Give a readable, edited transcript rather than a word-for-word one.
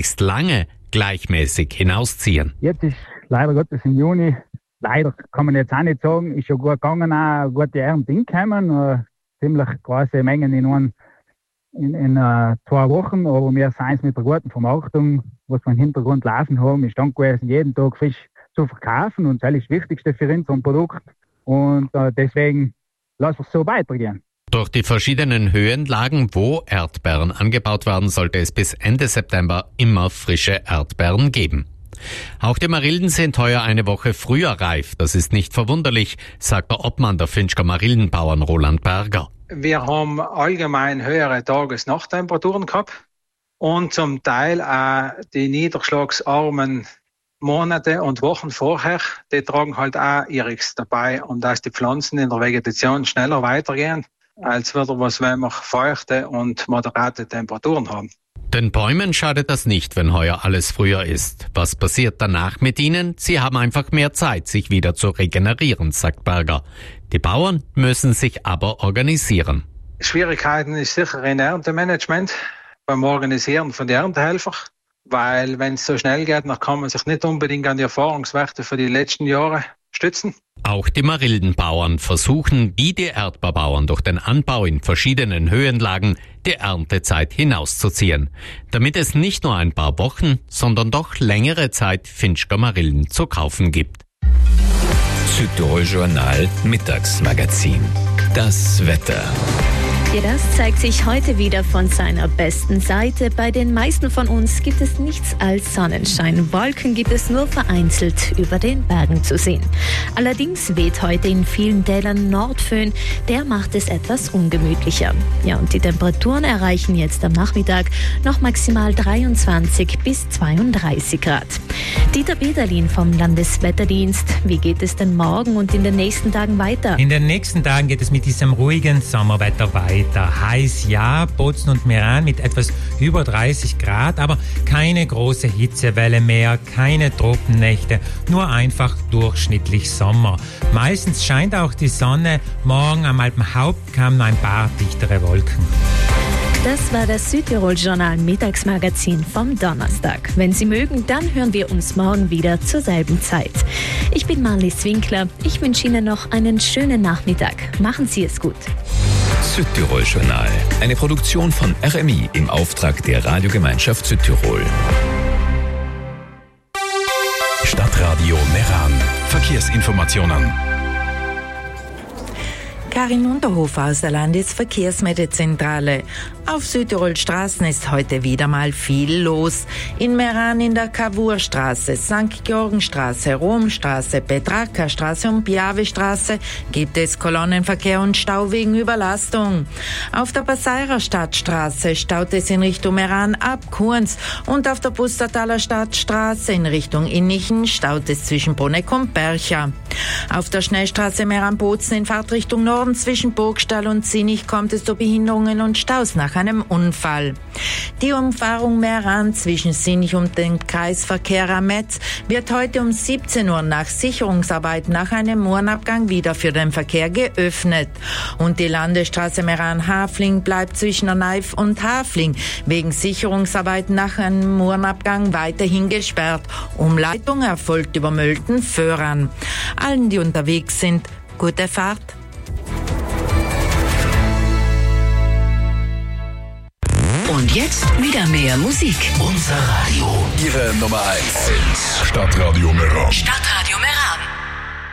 möglichst lange gleichmäßig hinausziehen. Jetzt ist leider Gottes im Juni, leider kann man jetzt auch nicht sagen, ist schon gut gegangen, auch gute Ernte hingekommen, ziemlich große Mengen in 2 Wochen, aber wir sind mit der guten Vermarktung, was wir im Hintergrund laufen haben, ist dann gewesen, jeden Tag Fisch zu verkaufen und das ist das Wichtigste für unser Produkt und deswegen lassen wir es so weitergehen. Durch die verschiedenen Höhenlagen, wo Erdbeeren angebaut werden, sollte es bis Ende September immer frische Erdbeeren geben. Auch die Marillen sind heuer eine Woche früher reif. Das ist nicht verwunderlich, sagt der Obmann der Finchker Marillenbauern Roland Berger. Wir haben allgemein höhere Tages-Nachttemperaturen gehabt und zum Teil auch die niederschlagsarmen Monate und Wochen vorher, die tragen halt auch ihres dabei, um dass die Pflanzen in der Vegetation schneller weitergehen, als wenn wir feuchte und moderate Temperaturen haben. Den Bäumen schadet das nicht, wenn heuer alles früher ist. Was passiert danach mit ihnen? Sie haben einfach mehr Zeit, sich wieder zu regenerieren, sagt Berger. Die Bauern müssen sich aber organisieren. Schwierigkeiten ist sicher im Erntemanagement, beim Organisieren von den Erntehelfern. Weil wenn es so schnell geht, dann kann man sich nicht unbedingt an die Erfahrungswerte für die letzten Jahre stützen. Auch die Marillenbauern versuchen, wie die Erdbeerbauern durch den Anbau in verschiedenen Höhenlagen die Erntezeit hinauszuziehen, damit es nicht nur ein paar Wochen, sondern doch längere Zeit Finchker Marillen zu kaufen gibt. Südtirol Journal Mittagsmagazin. Das Wetter. Ja, das zeigt sich heute wieder von seiner besten Seite. Bei den meisten von uns gibt es nichts als Sonnenschein. Wolken gibt es nur vereinzelt über den Bergen zu sehen. Allerdings weht heute in vielen Tälern Nordföhn. Der macht es etwas ungemütlicher. Ja, und die Temperaturen erreichen jetzt am Nachmittag noch maximal 23 bis 32 Grad. Dieter Bederlin vom Landeswetterdienst. Wie geht es denn morgen und in den nächsten Tagen weiter? In den nächsten Tagen geht es mit diesem ruhigen Sommerwetter weiter. Heiß ja, Bozen und Meran mit etwas über 30 Grad, aber keine große Hitzewelle mehr, keine Tropennächte, nur einfach durchschnittlich Sommer. Meistens scheint auch die Sonne, morgen am Alpenhaupt kamen ein paar dichtere Wolken. Das war das Südtirol-Journal Mittagsmagazin vom Donnerstag. Wenn Sie mögen, dann hören wir uns morgen wieder zur selben Zeit. Ich bin Marlies Winkler. Ich wünsche Ihnen noch einen schönen Nachmittag. Machen Sie es gut. Südtirol Journal, eine Produktion von RMI im Auftrag der Radiogemeinschaft Südtirol. Stadtradio Meran. Verkehrsinformationen. Karin Unterhofer aus der Landesverkehrsmeldezentrale. Auf Südtirol-Straßen ist heute wieder mal viel los. In Meran in der Cavourstraße, St. Georgenstraße, Romstraße, Petrarca-Straße und Piave-Straße gibt es Kolonnenverkehr und Stau wegen Überlastung. Auf der Passairer Stadtstraße staut es in Richtung Meran ab Kurns und auf der Pustertaler Stadtstraße in Richtung Innichen staut es zwischen Bonneck und Bercha. Auf der Schnellstraße Meran-Bozen in Fahrtrichtung Norden zwischen Burgstall und Zinich kommt es zu Behinderungen und Staus nach einem Unfall. Die Umfahrung Meran zwischen Zinich und dem Kreisverkehr am Metz wird heute um 17 Uhr nach Sicherungsarbeit nach einem Murenabgang wieder für den Verkehr geöffnet. Und die Landesstraße Meran-Hafling bleibt zwischen der Neif und Hafling wegen Sicherungsarbeit nach einem Murenabgang weiterhin gesperrt. Umleitung erfolgt über Mölten-Föhran. Allen, die unterwegs sind, gute Fahrt. Und jetzt wieder mehr Musik. Unser Radio. Ihre Nummer 1. Stadtradio Meran. Stadtradio